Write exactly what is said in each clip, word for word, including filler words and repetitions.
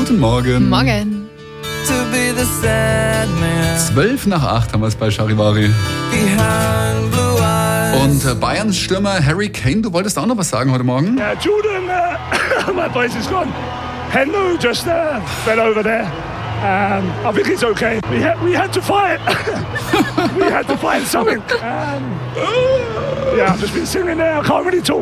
Guten Morgen. Morgen. Zwölf nach acht haben wir es bei Charivari. Und äh, Bayerns Stürmer Harry Kane, du wolltest auch noch was sagen heute Morgen? Yeah, Jordan, uh, my place is gone. Hendo just uh, fell over there. Um, I think it's okay. We had, we had to fight. we had to find something. Um, yeah, I've just been sitting there. I can't really talk.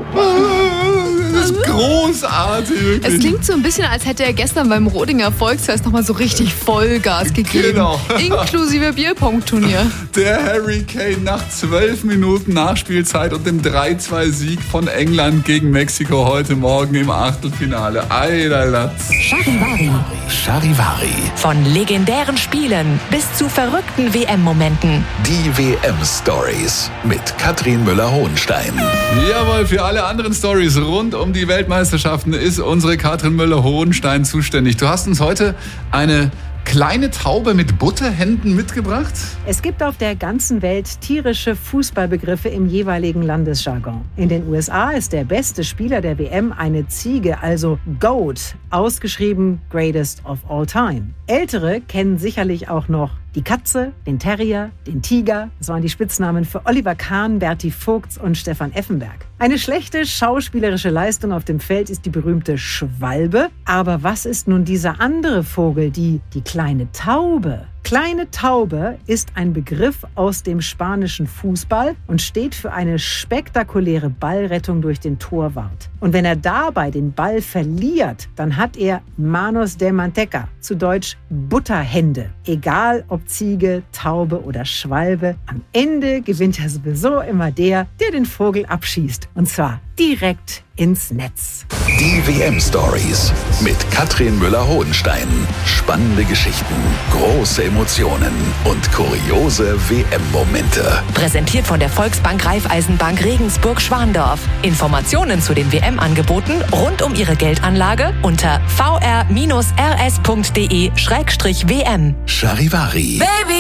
Das ist großartig, wirklich. Es klingt so ein bisschen, als hätte er gestern beim Rodinger Volksfest nochmal so richtig Vollgas gegeben. Genau. Inklusive Bierpong-Turnier. Der Harry Kane nach zwölf Minuten Nachspielzeit und dem drei zwei Sieg von England gegen Mexiko heute Morgen im Achtelfinale. Eiderlatz. Charivari. Charivari. Von legendären Spielen bis zu verrückten W M-Momenten. Die W M-Stories mit Katrin Müller-Hohenstein. Jawohl, für alle anderen Stories rund um die Weltmeisterschaften ist unsere Katrin Müller-Hohenstein zuständig. Du hast uns heute eine kleine Taube mit Butterhänden mitgebracht? Es gibt auf der ganzen Welt tierische Fußballbegriffe im jeweiligen Landesjargon. In den U S A ist der beste Spieler der W M eine Ziege, also GOAT, ausgeschrieben Greatest of All Time. Ältere kennen sicherlich auch noch die Katze, den Terrier, den Tiger. Das waren die Spitznamen für Oliver Kahn, Berti Vogts und Stefan Effenberg. Eine schlechte schauspielerische Leistung auf dem Feld ist die berühmte Schwalbe. Aber was ist nun dieser andere Vogel, die, die kleine Taube? Kleine Taube ist ein Begriff aus dem spanischen Fußball und steht für eine spektakuläre Ballrettung durch den Torwart. Und wenn er dabei den Ball verliert, dann hat er Manos de Manteca, zu Deutsch Butterhände. Egal ob Ziege, Taube oder Schwalbe, am Ende gewinnt ja sowieso immer der, der den Vogel abschießt. Und zwar direkt ins Netz. Die W M-Stories mit Katrin Müller-Hohenstein. Spannende Geschichten, große Emotionen und kuriose W M-Momente. Präsentiert von der Volksbank Raiffeisenbank Regensburg-Schwandorf. Informationen zu den W M-Angeboten rund um Ihre Geldanlage unter v r bindestrich r s punkt d e slash w m. Charivari. Baby!